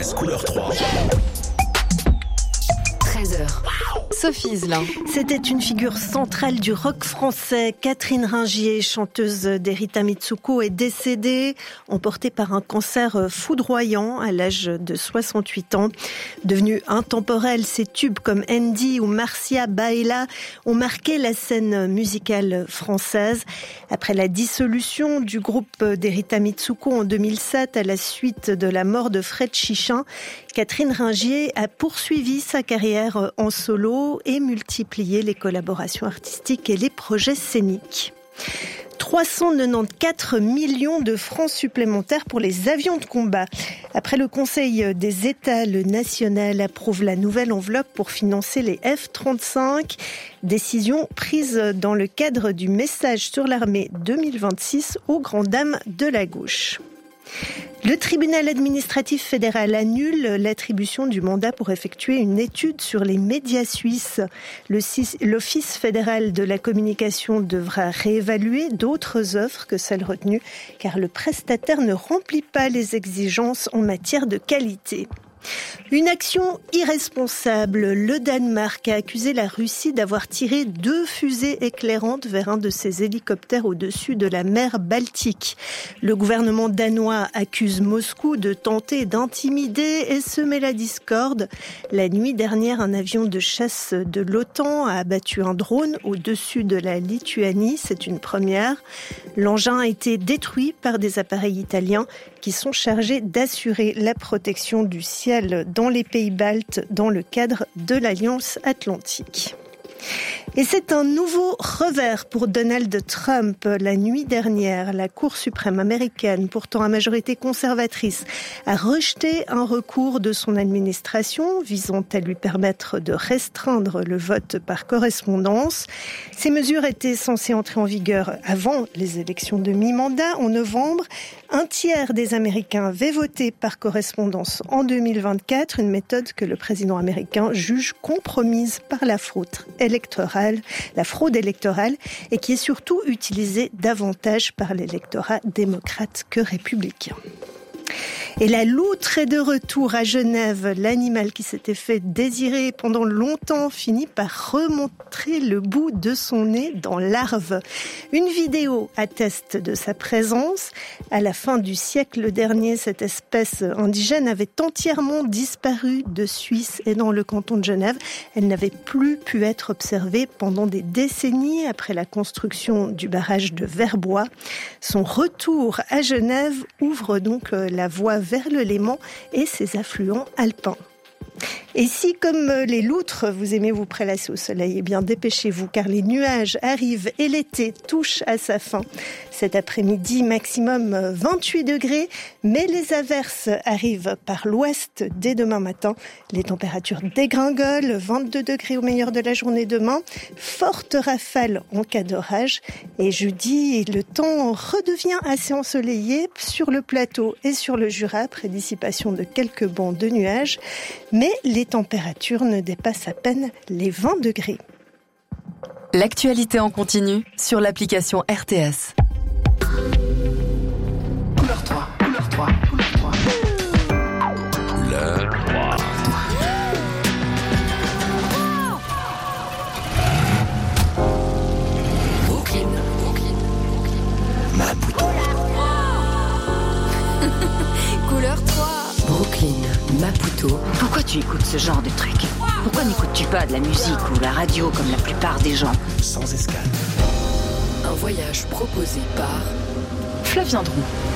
RTS couleur 3. 13h. Sophie Zelin. C'était une figure centrale du rock français. Catherine Ringier, chanteuse d'Erita Mitsuko, est décédée, emportée par un cancer foudroyant à l'âge de 68 ans. Devenue intemporelle, ses tubes comme Andy ou Marcia Baella ont marqué la scène musicale française. Après la dissolution du groupe d'Erita Mitsuko en 2007, à la suite de la mort de Fred Chichin, Catherine Ringier a poursuivi sa carrière en solo et multiplié les collaborations artistiques et les projets scéniques. 394 millions de francs supplémentaires pour les avions de combat. Après le Conseil des États, le national approuve la nouvelle enveloppe pour financer les F-35. Décision prise dans le cadre du message sur l'armée 2026 aux grandes dames de la gauche. Le tribunal administratif fédéral annule l'attribution du mandat pour effectuer une étude sur les médias suisses. L'Office fédéral de la communication devra réévaluer d'autres offres que celles retenues, car le prestataire ne remplit pas les exigences en matière de qualité. Une action irresponsable. Le Danemark a accusé la Russie d'avoir tiré 2 fusées éclairantes vers un de ses hélicoptères au-dessus de la mer Baltique. Le gouvernement danois accuse Moscou de tenter d'intimider et semer la discorde. La nuit dernière, un avion de chasse de l'OTAN a abattu un drone au-dessus de la Lituanie. C'est une première. L'engin a été détruit par des appareils italiens qui sont chargés d'assurer la protection du ciel dans les pays baltes dans le cadre de l'Alliance Atlantique. Et c'est un nouveau revers pour Donald Trump. La nuit dernière, la Cour suprême américaine, pourtant à majorité conservatrice, a rejeté un recours de son administration visant à lui permettre de restreindre le vote par correspondance. Ces mesures étaient censées entrer en vigueur avant les élections de mi-mandat en novembre. Un tiers des Américains avaient voté par correspondance en 2024, une méthode que le président américain juge compromise par la fraude électorale et qui est surtout utilisée davantage par l'électorat démocrate que républicain. Et la loutre est de retour à Genève. L'animal qui s'était fait désirer pendant longtemps finit par remontrer le bout de son nez dans l'Arve. Une vidéo atteste de sa présence. À la fin du siècle dernier, cette espèce indigène avait entièrement disparu de Suisse et dans le canton de Genève. Elle n'avait plus pu être observée pendant des décennies après la construction du barrage de Verbois. Son retour à Genève ouvre donc la voie vers le Léman et ses affluents alpins. Et si, comme les loutres, vous aimez vous prélasser au soleil, eh bien dépêchez-vous car les nuages arrivent et l'été touche à sa fin. Cet après-midi, maximum 28 degrés, mais les averses arrivent par l'ouest dès demain matin. Les températures dégringolent, 22 degrés au meilleur de la journée demain. Forte rafale en cas d'orage. Et jeudi, le temps redevient assez ensoleillé sur le plateau et sur le Jura après dissipation de quelques bancs de nuages. Mais les températures ne dépassent à peine les 20 degrés. L'actualité en continu sur l'application RTS. Couleur 3, couleur 3, couleur 3. Couleur 3. Brooklyn, Maputo. Couleur 3. Brooklyn, Maputo. Pourquoi tu écoutes ce genre de truc ? Pourquoi n'écoutes-tu pas de la musique ou la radio comme la plupart des gens ? Sans escale. Un voyage proposé par Flavien Drou.